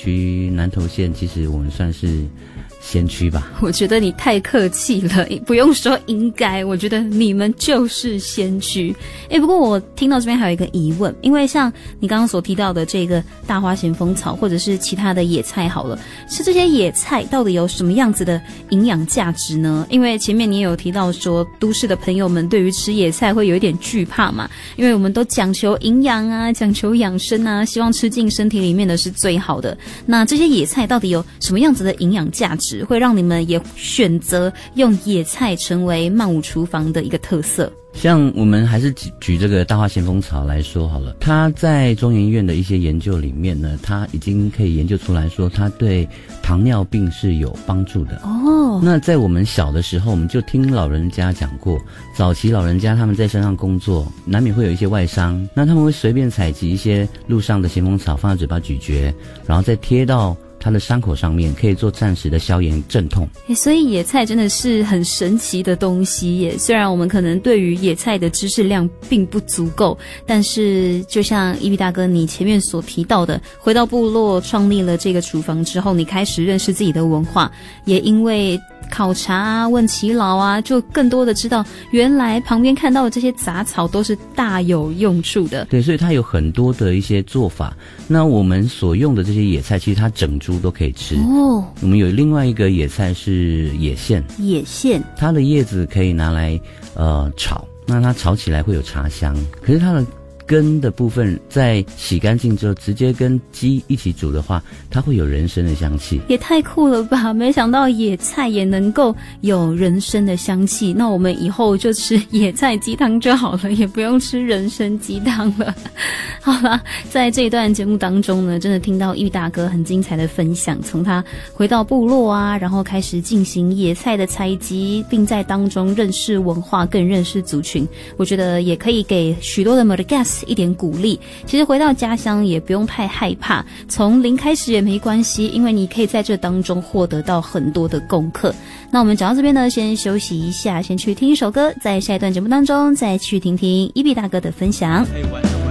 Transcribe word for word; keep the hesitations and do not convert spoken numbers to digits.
区南投县，其实我们算是先驱吧。 我觉得你太客气了，不用说应该，我觉得你们就是先驱。诶，不过我听到这边还有一个疑问，因为像你刚刚所提到的这个大花咸丰草或者是其他的野菜好了，吃这些野菜到底有什么样子的营养价值呢？因为前面你也有提到说都市的朋友们对于吃野菜会有一点惧怕嘛，因为我们都讲求营养啊，讲求养生啊，希望吃进身体里面的是最好的。那这些野菜到底有什么样子的营养价值，会让你们也选择用野菜成为曼舞厨房的一个特色？ 像我们还是举举这个大花咸丰草来说好了，它在中研院的一些研究里面呢，它已经可以研究出来说它对糖尿病是有帮助的。哦，那在我们小的时候，我们就听老人家讲过，早期老人家他们在山上工作，难免会有一些外伤，那他们会随便采集一些路上的咸丰草放在嘴巴咀嚼，然后再贴到它的伤口上面，可以做暂时的消炎镇痛。 所以野菜真的是很神奇的东西耶，虽然我们可能对于野菜的知识量并不足够，但是就像一比大哥你前面所提到的，回到部落创立了这个厨房之后，你开始认识自己的文化，也因为考察啊问耆老啊，就更多的知道原来旁边看到的这些杂草都是大有用处的。 对，所以它有很多的一些做法，那我们所用的这些野菜其实它整株都可以吃哦。我们有另外一个野菜是野苋，野苋它的叶子可以拿来呃炒，那它炒起来会有茶香，可是它的根的部分在洗干净之后直接跟鸡一起煮的话，它会有人参的香气。 也太酷了吧，没想到野菜也能够有人参的香气，那我们以后就吃野菜鸡汤就好了，也不用吃人参鸡汤了。好啦，在这一段节目当中呢，真的听到玉大哥很精彩的分享，从他回到部落啊，然后开始进行野菜的采集，并在当中认识文化，更认识族群，我觉得也可以给许多的 Madagascar一点鼓励。其实回到家乡也不用太害怕，从零开始也没关系，因为你可以在这当中获得到很多的功课。那我们讲到这边呢，先休息一下，先去听一首歌，在下一段节目当中再去听听一比大哥的分享。